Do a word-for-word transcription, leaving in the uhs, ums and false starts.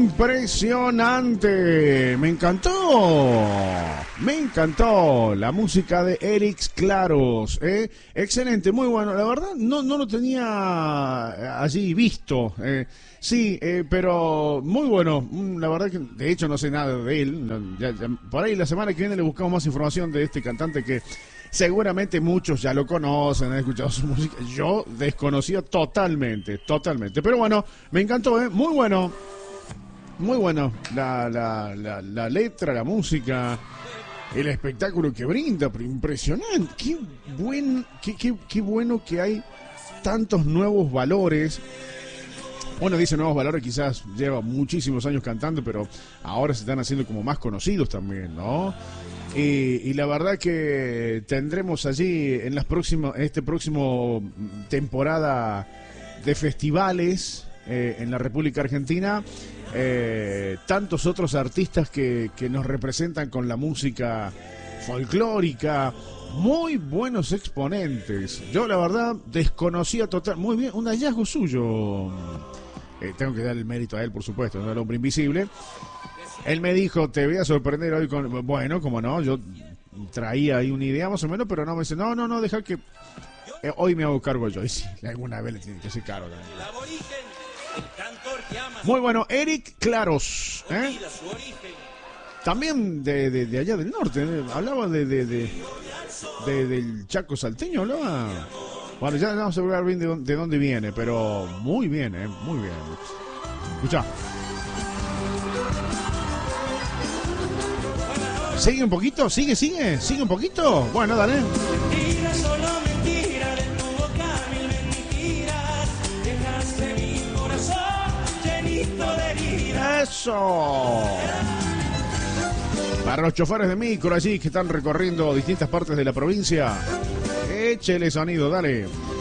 Impresionante, me encantó, me encantó la música de Eric Claros, ¿eh? Excelente, muy bueno, la verdad no, no lo tenía allí visto, eh. Sí, eh, pero muy bueno, la verdad que de hecho no sé nada de él, ya, ya, por ahí la semana que viene le buscamos más información de este cantante que seguramente muchos ya lo conocen, han escuchado su música, yo desconocía totalmente, totalmente, pero bueno, me encantó, ¿eh? Muy bueno. Muy bueno, la, la, la, la letra, la música, el espectáculo que brinda, pero impresionante. Qué buen, qué, qué, qué bueno que hay tantos nuevos valores. Bueno, dice nuevos valores, quizás lleva muchísimos años cantando, pero ahora se están haciendo como más conocidos también, ¿no? Y, y la verdad que tendremos allí en las próximas, en este próximo temporada de festivales eh, en la República Argentina. Eh, tantos otros artistas que, que nos representan con la música folclórica, muy buenos exponentes. Yo la verdad desconocía total, muy bien, un hallazgo suyo. Eh, tengo que dar el mérito a él, por supuesto, no al hombre invisible. Él me dijo, te voy a sorprender hoy con, bueno, como no, yo traía ahí una idea más o menos, pero no, me dice, no, no, no, deja que eh, hoy me hago cargo yo. Y sí, alguna vez le tiene que hacer cargo también. Muy bueno, Eric Claros, ¿eh? También de, de, de allá del norte, ¿eh? Hablaba de, de, de, de del Chaco salteño, hablaba. Bueno, ya vamos a hablar bien de, de dónde viene, pero muy bien, ¿eh? Muy bien. Escucha. ¿Sigue un poquito? ¿Sigue, sigue? ¿Sigue un poquito? Bueno, dale. ¡Eso! Para los choferes de micro allí que están recorriendo distintas partes de la provincia, échele sonido, dale.